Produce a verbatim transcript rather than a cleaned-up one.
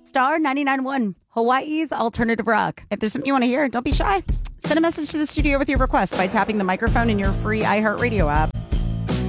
Star ninety-nine point one, Hawaii's alternative rock. If there's something you want to hear, don't be shy. Send a message to the studio with your request by tapping the microphone in your free iHeartRadio app.